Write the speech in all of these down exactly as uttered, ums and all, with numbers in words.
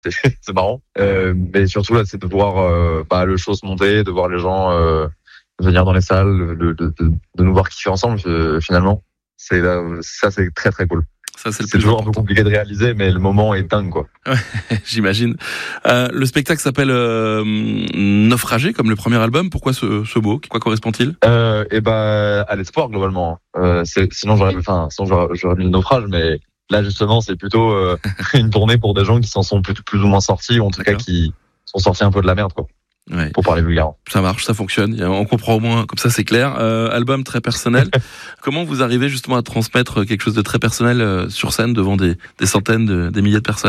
c'est, c'est marrant. Euh, mais surtout là, c'est de voir euh, bah, le show se monter, de voir les gens euh, venir dans les salles, de, de, de, de nous voir kiffer ensemble. Euh, finalement, c'est ça, c'est très très cool. Ça, c'est, c'est toujours important. Un peu compliqué de réaliser, mais le moment est dingue, quoi. Ouais, j'imagine. Euh, le spectacle s'appelle euh, Naufragé, comme le premier album. Pourquoi ce, ce mot ? Quoi correspond-il ? euh, Et ben, à l'espoir globalement. Euh, c'est, sinon, j'aurais, enfin, sinon j'aurais, j'aurais mis le naufrage, mais là justement, c'est plutôt euh, une tournée pour des gens qui s'en sont plus, plus ou moins sortis, ou en tout D'accord. cas qui sont sortis un peu de la merde, quoi. Ouais. Pour parler vulgaire. Ça marche, ça fonctionne. On comprend au moins, comme ça c'est clair. Euh, album très personnel. Comment vous arrivez justement à transmettre quelque chose de très personnel euh, sur scène devant des, des centaines, de, des milliers de personnes ?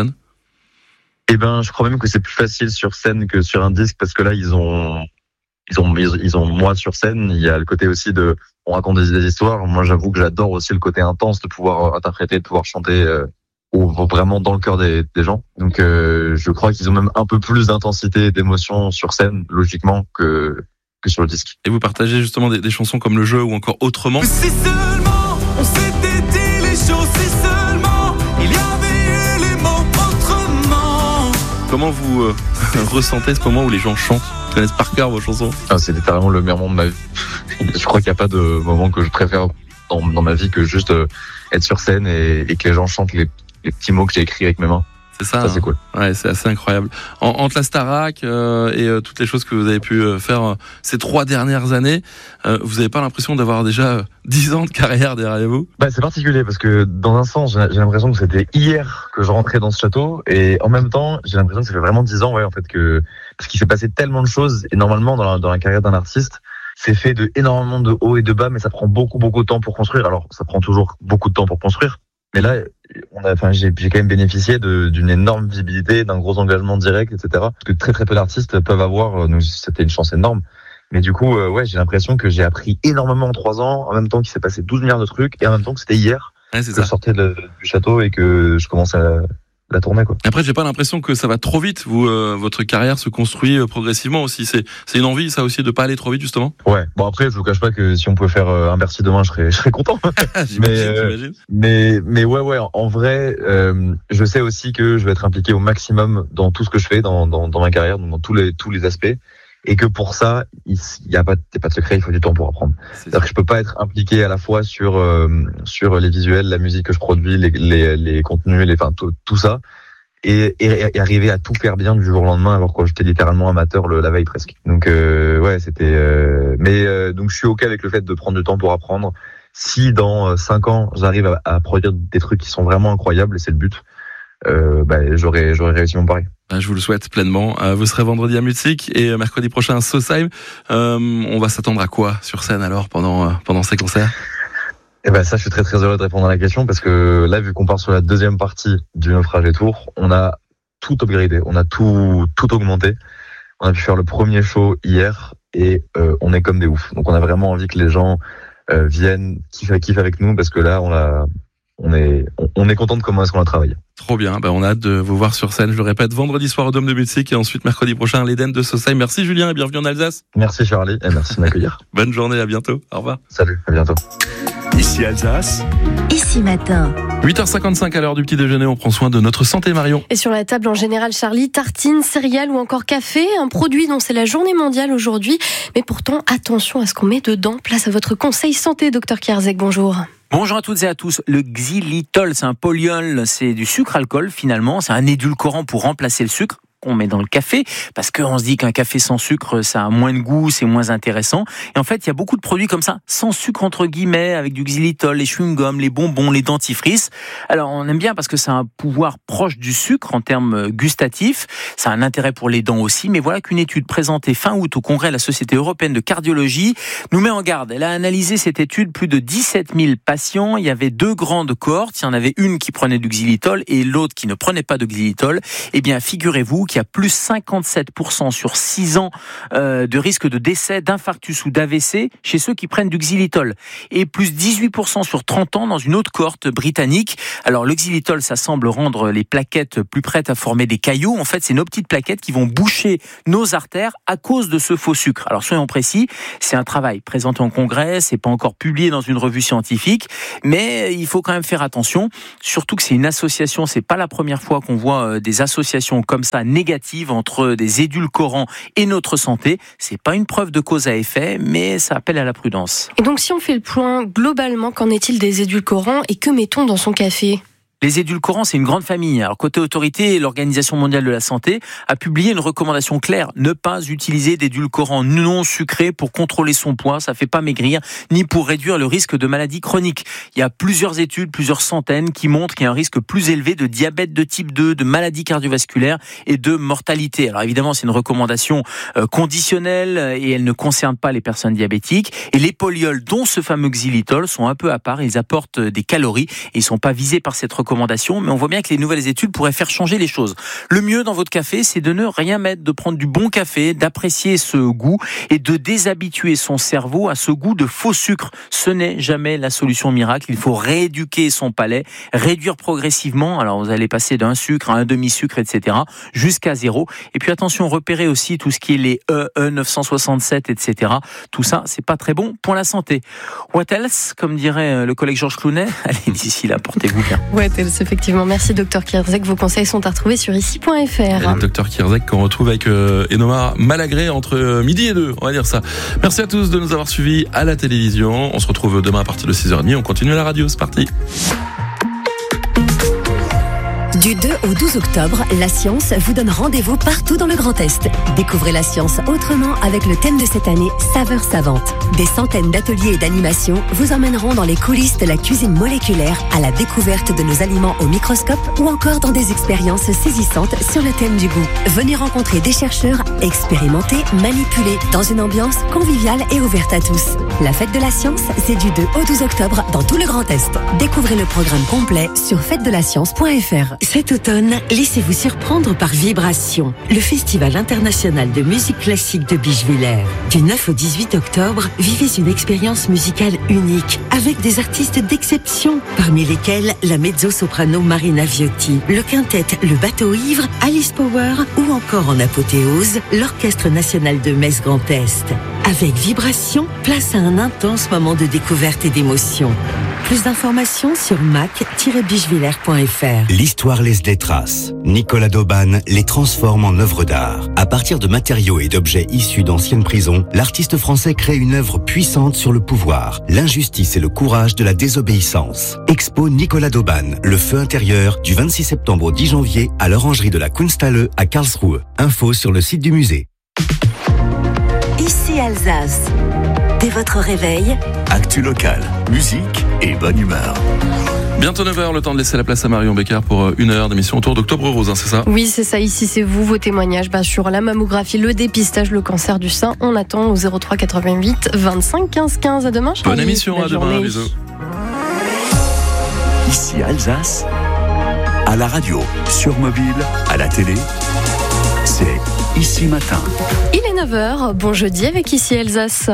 Eh ben, je crois même que c'est plus facile sur scène que sur un disque parce que là ils ont, ils ont, ils, ils ont moi sur scène. Il y a le côté aussi de, on raconte des, des histoires. Moi, j'avoue que j'adore aussi le côté intense de pouvoir interpréter, de pouvoir chanter. Euh, ou vraiment dans le cœur des, des gens. Donc euh, je crois qu'ils ont même un peu plus d'intensité et d'émotion sur scène, logiquement, que, que sur le disque. Et vous partagez justement des, des chansons comme Le Jeu ou encore Autrement. Si seulement on s'était dit les choses, si seulement il y avait eu les mots autrement. Comment vous euh, ressentez ce moment où les gens chantent, connaissent par cœur vos chansons ? Ah, c'est littéralement le meilleur moment de ma vie. Je crois qu'il n'y a pas de moment que je préfère dans, dans ma vie que juste euh, être sur scène et, et que les gens chantent les les petits mots que j'ai écrits avec mes mains. C'est ça, ça hein. C'est cool. Ouais, c'est assez incroyable. En, entre la Starac euh, et euh, toutes les choses que vous avez pu euh, faire euh, ces trois dernières années, euh, vous n'avez pas l'impression d'avoir déjà euh, dix ans de carrière derrière vous ? Bah, c'est particulier parce que dans un sens, j'ai, j'ai l'impression que c'était hier que je rentrais dans ce château et en même temps, j'ai l'impression que ça fait vraiment dix ans, ouais, en fait, que parce qu'il s'est passé tellement de choses et normalement dans la, dans la carrière d'un artiste, c'est fait de énormément de hauts et de bas, mais ça prend beaucoup beaucoup de temps pour construire. Alors, ça prend toujours beaucoup de temps pour construire. Mais là, on a, enfin, j'ai, j'ai quand même bénéficié de, d'une énorme visibilité, d'un gros engagement direct, et cetera. Parce que très très peu d'artistes peuvent avoir. Donc c'était une chance énorme. Mais du coup, euh, ouais, j'ai l'impression que j'ai appris énormément en trois ans, en même temps qu'il s'est passé douze milliards de trucs, et en même temps que c'était hier ouais, c'est que ça. je sortais de, du château et que je commençais à la tournée, quoi. Après, j'ai pas l'impression que ça va trop vite. Vous, euh, votre carrière se construit euh, progressivement aussi. C'est, c'est une envie, ça aussi, de pas aller trop vite, justement. Ouais. Bon, après, je vous cache pas que si on pouvait faire euh, un Bercy demain, je serais, je serais content. j'imagine, mais, euh, j'imagine. mais, mais ouais, ouais. En vrai, euh, je sais aussi que je vais être impliqué au maximum dans tout ce que je fais, dans, dans, dans ma carrière, dans tous les, tous les aspects. Et que pour ça, il y a pas, y a pas de secret, il faut du temps pour apprendre. C'est C'est-à-dire ça. que je peux pas être impliqué à la fois sur, euh, sur les visuels, la musique que je produis, les, les, les contenus, les, enfin, tout, tout ça. Et, et, et arriver à tout faire bien du jour au lendemain alors que j'étais littéralement amateur le, la veille presque. Donc euh, ouais, c'était. Euh, mais euh, donc je suis ok avec le fait de prendre du temps pour apprendre. Si dans cinq ans j'arrive à, à produire des trucs qui sont vraiment incroyables, et c'est le but, euh, bah, j'aurais j'aurais réussi mon pari. Je vous le souhaite pleinement. Vous serez vendredi à Mutzig et mercredi prochain à Sausheim. Euh, on va s'attendre à quoi sur scène alors pendant pendant ces concerts ? Eh ben ça, je suis très très heureux de répondre à la question parce que là, vu qu'on part sur la deuxième partie du Naufrage et Tour, on a tout upgradé, on a tout tout augmenté. On a pu faire le premier show hier et euh, on est comme des oufs. Donc on a vraiment envie que les gens euh, viennent kiffer kiffer avec nous parce que là, on a on est on, on est content de comment est-ce qu'on a travaillé. Trop bien, ben on a hâte de vous voir sur scène, je le répète, vendredi soir au Dôme de Mutzig et ensuite mercredi prochain à l'Eden de Sausheim. Merci Julien et bienvenue en Alsace. Merci Charlie et merci de m'accueillir. Bonne journée, à bientôt, au revoir. Salut, à bientôt. Ici Alsace. Ici matin. huit heures cinquante-cinq à l'heure du petit déjeuner, on prend soin de notre santé, Marion. Et sur la table en général, Charlie, tartines, céréales ou encore café, un produit dont c'est la journée mondiale aujourd'hui. Mais pourtant, attention à ce qu'on met dedans. Place à votre conseil santé, docteur Kierzek, bonjour. Bonjour à toutes et à tous. Le xylitol, c'est un polyol, c'est du sucre-alcool finalement. C'est un édulcorant pour remplacer le sucre qu'on met dans le café, parce qu'on se dit qu'un café sans sucre, ça a moins de goût, c'est moins intéressant. Et en fait, il y a beaucoup de produits comme ça, sans sucre entre guillemets, avec du xylitol, les chewing-gums, les bonbons, les dentifrices. Alors, on aime bien parce que ça a un pouvoir proche du sucre en termes gustatifs. Ça a un intérêt pour les dents aussi. Mais voilà qu'une étude présentée fin août au congrès de la Société européenne de cardiologie nous met en garde. Elle a analysé cette étude, plus de dix-sept mille patients. Il y avait deux grandes cohortes. Il y en avait une qui prenait du xylitol et l'autre qui ne prenait pas de xylitol. Eh bien, figurez-vous il y a plus cinquante-sept pour cent sur six ans euh, de risque de décès, d'infarctus ou d'A V C chez ceux qui prennent du xylitol. Et plus dix-huit pour cent sur trente ans dans une autre cohorte britannique. Alors le xylitol, ça semble rendre les plaquettes plus prêtes à former des caillots. En fait, c'est nos petites plaquettes qui vont boucher nos artères à cause de ce faux sucre. Alors soyons précis, c'est un travail présenté en congrès, c'est pas encore publié dans une revue scientifique, mais il faut quand même faire attention, surtout que c'est une association, c'est pas la première fois qu'on voit des associations comme ça négatives entre des édulcorants et notre santé. C'est pas une preuve de cause à effet, mais ça appelle à la prudence. Et donc si on fait le point globalement, qu'en est-il des édulcorants et que mettons dans son café ? Les édulcorants, c'est une grande famille. Alors, côté autorité, l'Organisation mondiale de la santé a publié une recommandation claire. Ne pas utiliser d'édulcorants non sucrés pour contrôler son poids. Ça fait pas maigrir, ni pour réduire le risque de maladies chroniques. Il y a plusieurs études, plusieurs centaines, qui montrent qu'il y a un risque plus élevé de diabète de type deux, de maladies cardiovasculaires et de mortalité. Alors, évidemment, c'est une recommandation euh, conditionnelle et elle ne concerne pas les personnes diabétiques. Et les polyols, dont ce fameux xylitol, sont un peu à part. Ils apportent des calories et ils sont pas visés par cette recommandation. Mais on voit bien que les nouvelles études pourraient faire changer les choses. Le mieux dans votre café, c'est de ne rien mettre, de prendre du bon café, d'apprécier ce goût et de déshabituer son cerveau à ce goût de faux sucre. Ce n'est jamais la solution miracle. Il faut rééduquer son palais, réduire progressivement. Alors vous allez passer d'un sucre à un demi-sucre, et cetera, jusqu'à zéro. Et puis attention, repérez aussi tout ce qui est les E, E neuf cent soixante-sept, et cetera. Tout ça, c'est pas très bon pour la santé. What else, comme dirait le collègue Georges Clounet. Allez, d'ici là, portez-vous bien. What else, effectivement. Merci docteur Kierzek. Vos conseils sont à retrouver sur ici point f r. docteur Kierzek qu'on retrouve avec euh, Enoma Malagré entre euh, midi et deux, on va dire ça. Merci à tous de nous avoir suivis à la télévision. On se retrouve demain à partir de six heures trente. On continue à la radio, c'est parti. Du deux au douze octobre, la science vous donne rendez-vous partout dans le Grand Est. Découvrez la science autrement avec le thème de cette année, Saveurs savantes. Des centaines d'ateliers et d'animations vous emmèneront dans les coulisses de la cuisine moléculaire, à la découverte de nos aliments au microscope ou encore dans des expériences saisissantes sur le thème du goût. Venez rencontrer des chercheurs, expérimenter, manipuler dans une ambiance conviviale et ouverte à tous. La fête de la science, c'est du deux au douze octobre dans tout le Grand Est. Découvrez le programme complet sur fête de la science point f r. Cet automne, laissez-vous surprendre par Vibration, le festival international de musique classique de Bischwiller. Du neuf au dix-huit octobre, vivez une expérience musicale unique, avec des artistes d'exception, parmi lesquels la mezzo-soprano Marina Viotti, le quintet Le Bateau Ivre, Alice Power ou encore en apothéose, l'Orchestre national de Metz Grand Est. Avec Vibration, place à un intense moment de découverte et d'émotion. Plus d'informations sur mac tiret bischwiller point f r. L'histoire laisse des traces. Nicolas Dauban les transforme en œuvres d'art. À partir de matériaux et d'objets issus d'anciennes prisons, l'artiste français crée une œuvre puissante sur le pouvoir, l'injustice et le courage de la désobéissance. Expo Nicolas Dauban, le feu intérieur, du vingt-six septembre au dix janvier à l'orangerie de la Kunsthalle à Karlsruhe. Info sur le site du musée. Ici Alsace. Dès votre réveil, Actu locale, musique et bonne humeur. Bientôt neuf heures, le temps de laisser la place à Marion Bécard pour une heure d'émission autour d'Octobre Rose, hein, c'est ça ? Oui, c'est ça. Ici, c'est vous, vos témoignages bah, sur la mammographie, le dépistage, le cancer du sein. On attend au zéro trois quatre-vingt-huit vingt-cinq quinze quinze. À demain, Charlie. Bonne émission, Belle à demain, journée. bisous. Ici Alsace, à la radio, sur mobile, à la télé, c'est Ici Matin. Il est neuf heures. Bon jeudi avec Ici Alsace.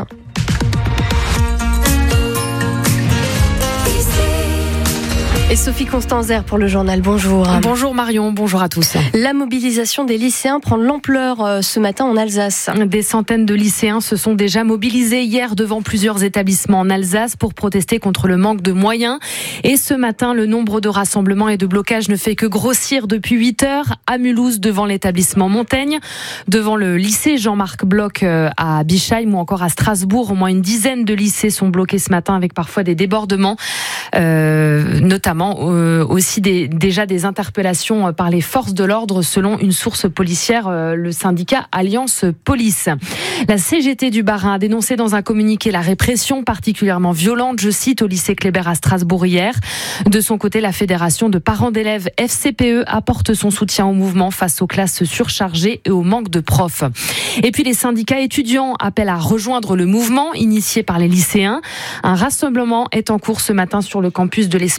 Et Sophie Constanzer pour le journal. Bonjour. Bonjour Marion, bonjour à tous. La mobilisation des lycéens prend de l'ampleur ce matin en Alsace. Des centaines de lycéens se sont déjà mobilisés hier devant plusieurs établissements en Alsace pour protester contre le manque de moyens. Et ce matin, le nombre de rassemblements et de blocages ne fait que grossir depuis huit heures à Mulhouse devant l'établissement Montaigne, devant le lycée Jean-Marc Bloch à Bischheim ou encore à Strasbourg. Au moins une dizaine de lycées sont bloqués ce matin avec parfois des débordements, euh, notamment Euh, aussi des, déjà des interpellations par les forces de l'ordre selon une source policière, euh, le syndicat Alliance Police. La C G T du Bas-Rhin a dénoncé dans un communiqué la répression particulièrement violente, je cite, au lycée Kléber à Strasbourg hier. De son côté, la fédération de parents d'élèves F C P E apporte son soutien au mouvement face aux classes surchargées et au manque de profs. Et puis les syndicats étudiants appellent à rejoindre le mouvement initié par les lycéens. Un rassemblement est en cours ce matin sur le campus de l'Esplanade à Strasbourg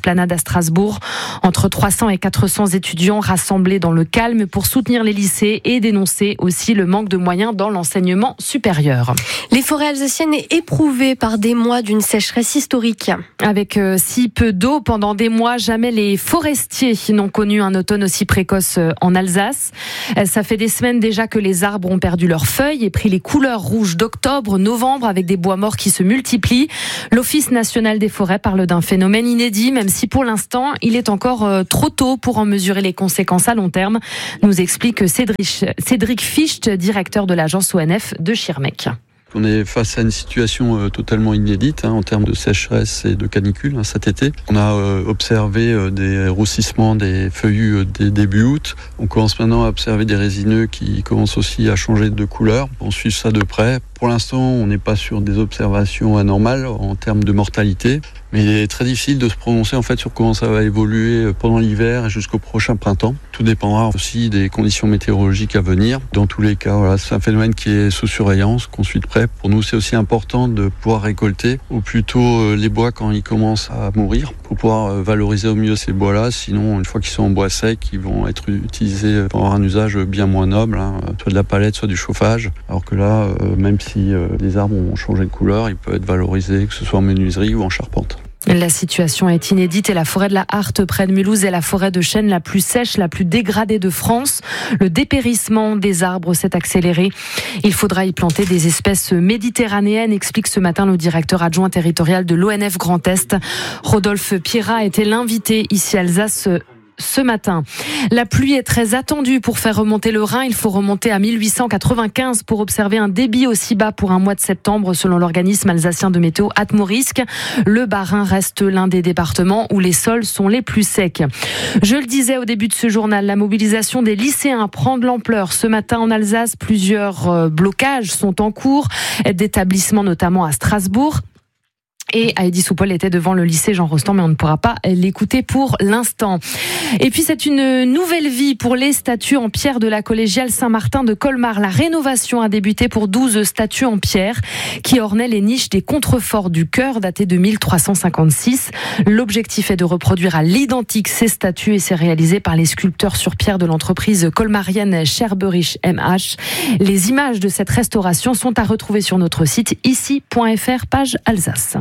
Strasbourg. Entre trois cents et quatre cents étudiants rassemblés dans le calme pour soutenir les lycées et dénoncer aussi le manque de moyens dans l'enseignement supérieur. Les forêts alsaciennes éprouvées par des mois d'une sécheresse historique. Avec euh, si peu d'eau pendant des mois, jamais les forestiers n'ont connu un automne aussi précoce euh, en Alsace. Euh, ça fait des semaines déjà que les arbres ont perdu leurs feuilles et pris les couleurs rouges d'octobre, novembre, avec des bois morts qui se multiplient. L'Office national des forêts parle d'un phénomène inédit, même si pour l'instant, il est encore euh, trop tôt pour en mesurer les conséquences à long terme, nous explique Cédric, Cédric Ficht, directeur de l'agence O N F de Schirmeck. On est face à une situation euh, totalement inédite hein, en termes de sécheresse et de canicule hein, cet été. On a euh, observé euh, des roussissements des feuillus euh, dès début août. On commence maintenant à observer des résineux qui commencent aussi à changer de couleur. On suit ça de près. Pour l'instant, on n'est pas sur des observations anormales en termes de mortalité. Mais il est très difficile de se prononcer en fait sur comment ça va évoluer pendant l'hiver et jusqu'au prochain printemps. Tout dépendra aussi des conditions météorologiques à venir. Dans tous les cas, voilà, c'est un phénomène qui est sous surveillance, qu'on suit de près. Pour nous, c'est aussi important de pouvoir récolter au plus tôt les bois quand ils commencent à mourir pour pouvoir valoriser au mieux ces bois-là. Sinon, une fois qu'ils sont en bois sec, ils vont être utilisés pour avoir un usage bien moins noble, hein, soit de la palette, soit du chauffage. Alors que là, même si les arbres ont changé de couleur, ils peuvent être valorisés, que ce soit en menuiserie ou en charpente. La situation est inédite et la forêt de la Harte près de Mulhouse est la forêt de chêne la plus sèche, la plus dégradée de France. Le dépérissement des arbres s'est accéléré. Il faudra y planter des espèces méditerranéennes, explique ce matin le directeur adjoint territorial de l'O N F Grand Est. Rodolphe Pierrat était l'invité ici à Alsace ce matin. La pluie est très attendue pour faire remonter le Rhin. Il faut remonter à mille huit cent quatre-vingt-quinze pour observer un débit aussi bas pour un mois de septembre selon l'organisme alsacien de météo Atmorisk. Le Bas-Rhin reste l'un des départements où les sols sont les plus secs. Je le disais au début de ce journal, la mobilisation des lycéens prend de l'ampleur. Ce matin en Alsace, plusieurs blocages sont en cours, d'établissements notamment à Strasbourg. Et Heidi Soupol était devant le lycée Jean Rostand, mais on ne pourra pas l'écouter pour l'instant. Et puis c'est une nouvelle vie pour les statues en pierre de la collégiale Saint-Martin de Colmar. La rénovation a débuté pour douze statues en pierre qui ornaient les niches des contreforts du chœur datés de mille trois cent cinquante-six. L'objectif est de reproduire à l'identique ces statues et c'est réalisé par les sculpteurs sur pierre de l'entreprise colmarienne Scherberich M H. Les images de cette restauration sont à retrouver sur notre site ici point f r, page Alsace.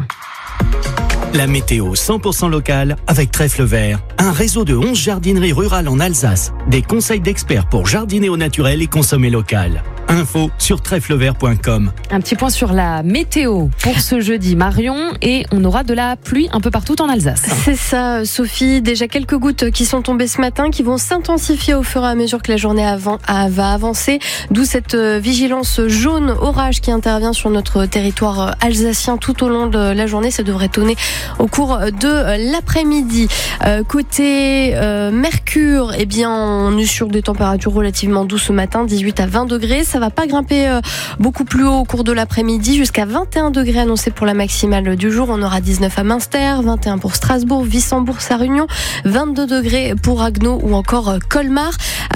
La météo cent pour cent locale avec Trèfle Vert, un réseau de onze jardineries rurales en Alsace. Des conseils d'experts pour jardiner au naturel et consommer local. Info sur trèfle vert point com. Un petit point sur la météo pour ce jeudi, Marion, et on aura de la pluie un peu partout en Alsace. C'est ça, Sophie. Déjà quelques gouttes qui sont tombées ce matin, qui vont s'intensifier au fur et à mesure que la journée avant, va avancer. D'où cette vigilance jaune orage qui intervient sur notre territoire alsacien tout au long de la journée. Ça devrait tonner au cours de l'après-midi. Euh, côté euh, Mercure, eh bien, on est sur des températures relativement douces ce matin, dix-huit à vingt degrés. Ça va pas grimper euh, beaucoup plus haut au cours de l'après-midi, jusqu'à vingt et un degrés annoncés pour la maximale du jour. On aura dix-neuf à Münster, vingt et un pour Strasbourg, Wissembourg, Sarre-Union, vingt-deux degrés pour Haguenau ou encore Colmar.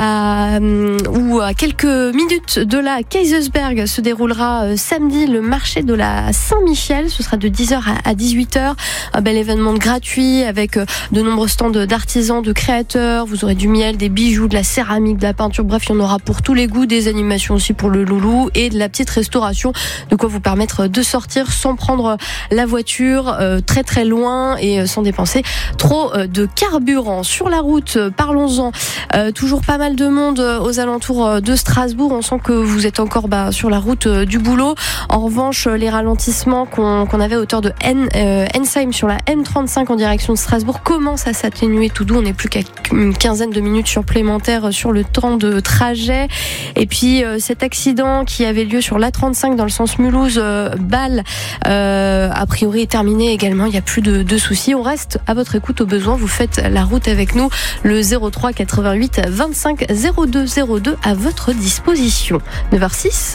À, euh, ou à quelques minutes de la Kaisersberg se déroulera euh, samedi le marché de la Saint-Michel. Ce sera de dix heures à dix-huit heures. Un bel événement gratuit avec euh, de nombreux stands d'artisans, de créateurs. Vous aurez du miel, des bijoux, de la céramique, de la peinture. Bref, il y en aura pour tous les goûts, des animations aussi pour le loulou et de la petite restauration, de quoi vous permettre de sortir sans prendre la voiture euh, très très loin et euh, sans dépenser trop euh, de carburant. Sur la route, euh, parlons-en, euh, toujours pas mal de monde euh, aux alentours euh, de Strasbourg. On sent que vous êtes encore bah, sur la route euh, du boulot. En revanche, euh, les ralentissements qu'on, qu'on avait à hauteur de N, euh, Ensheim sur la M trente-cinq en direction de Strasbourg commencent à s'atténuer tout doux. On n'est plus qu'à une quinzaine de minutes supplémentaires sur le temps de trajet. Et puis euh, cet accident qui avait lieu sur l'A trente-cinq dans le sens Mulhouse-Bâle euh, a priori est terminé également. Il n'y a plus de, de soucis. On reste à votre écoute au besoin. Vous faites la route avec nous. Le zéro trois quatre-vingt-huit vingt-cinq zéro deux zéro deux à votre disposition. neuf heures six.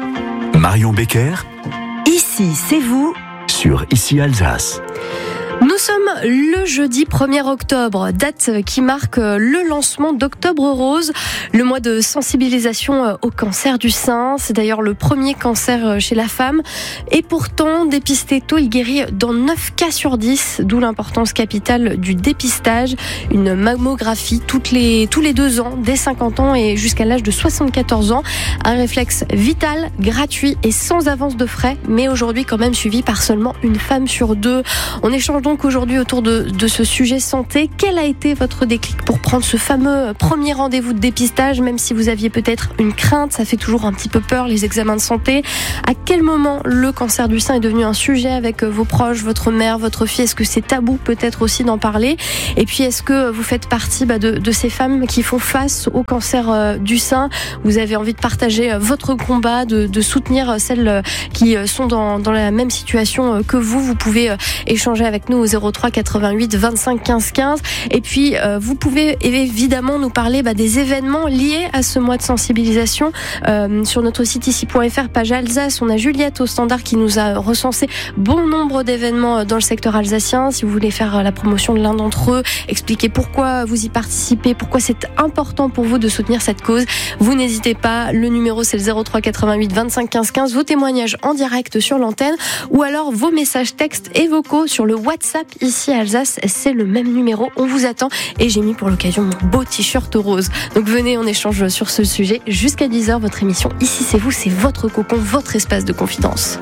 Marion Becker. Ici, c'est vous. Sur Ici Alsace. Nous sommes le jeudi premier octobre, date qui marque le lancement d'Octobre Rose, le mois de sensibilisation au cancer du sein. C'est d'ailleurs le premier cancer chez la femme. Et pourtant, dépisté tôt, il guérit dans neuf cas sur dix, d'où l'importance capitale du dépistage. Une mammographie toutes les, tous les deux ans, dès cinquante ans et jusqu'à l'âge de soixante-quatorze ans. Un réflexe vital, gratuit et sans avance de frais, mais aujourd'hui quand même suivi par seulement une femme sur deux. On échange donc aujourd'hui autour de, de ce sujet santé. Quel a été votre déclic pour prendre ce fameux premier rendez-vous de dépistage, même si vous aviez peut-être une crainte, ça fait toujours un petit peu peur, les examens de santé. À quel moment le cancer du sein est devenu un sujet avec vos proches, votre mère, votre fille? Est-ce que c'est tabou peut-être aussi d'en parler? Et puis est-ce que vous faites partie bah, de, de ces femmes qui font face au cancer euh, du sein? Vous avez envie de partager euh, votre combat, de, de soutenir celles euh, qui euh, sont dans, dans la même situation euh, que vous? Vous pouvez euh, échanger avec nous au zéro trois quatre-vingt-huit vingt-cinq quinze quinze. Et puis, euh, vous pouvez évidemment nous parler bah, des événements liés à ce mois de sensibilisation. Euh, sur notre site ici point f r, page Alsace, on a Juliette au standard qui nous a recensé bon nombre d'événements dans le secteur alsacien. Si vous voulez faire la promotion de l'un d'entre eux, expliquer pourquoi vous y participez, pourquoi c'est important pour vous de soutenir cette cause, vous n'hésitez pas. Le numéro, c'est le zéro trois quatre-vingt-huit vingt-cinq quinze quinze. Vos témoignages en direct sur l'antenne ou alors vos messages textes et vocaux sur le WhatsApp ici à Alsace, c'est le même numéro, on vous attend et j'ai mis pour l'occasion mon beau t-shirt rose. Donc venez, on échange sur ce sujet jusqu'à dix heures, votre émission Ici c'est vous, c'est votre cocon, votre espace de confidence.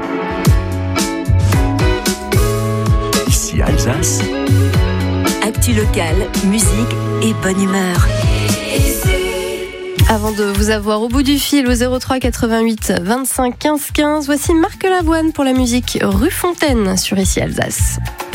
Ici Alsace, actu locale, musique et bonne humeur. Avant de vous avoir au bout du fil au zéro trois quatre-vingt-huit vingt-cinq quinze quinze, voici Marc Lavoine pour la musique Rue Fontaine sur Ici Alsace.